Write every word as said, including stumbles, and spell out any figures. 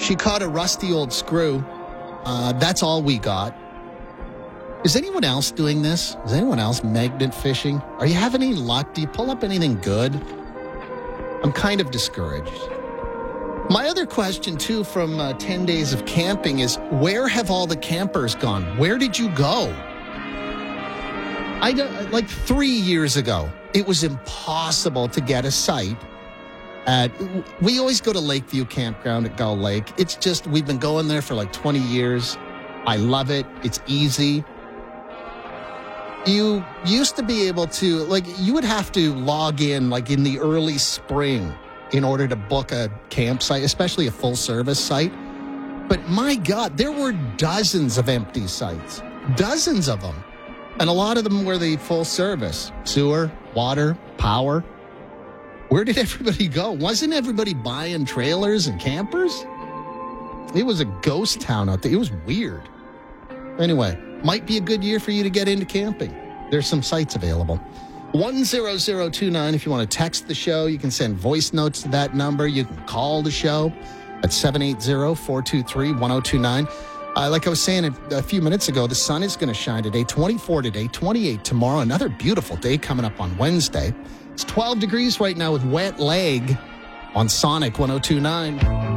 She caught a rusty old screw. Uh, that's all we got. Is anyone else doing this? Is anyone else magnet fishing? Are you having any luck? Do you pull up anything good? I'm kind of discouraged. My other question, too, from uh, ten days of camping is, where have all the campers gone? Where did you go? I don't, like three years ago, it was impossible to get a site at, we always go to Lakeview Campground at Gull Lake. It's just, we've been going there for like twenty years. I love it. It's easy. You used to be able to, like, you would have to log in, like, in the early spring in order to book a campsite, especially a full-service site. But, my God, there were dozens of empty sites. Dozens of them. And a lot of them were the full-service. Sewer, water, power. Where did everybody go? Wasn't everybody buying trailers and campers? It was a ghost town out there. It was weird. Anyway, might be a good year for you to get into camping. There's some sites available. one zero zero two nine if you want to text the show. You can send voice notes to that number. You can call the show at seven eight zero, four two three, one zero two nine. Uh, like I was saying a, a few minutes ago, the sun is going to shine today. twenty-four today, twenty-eight tomorrow. Another beautiful day coming up on Wednesday. It's twelve degrees right now with Wet Leg on Sonic one oh two nine.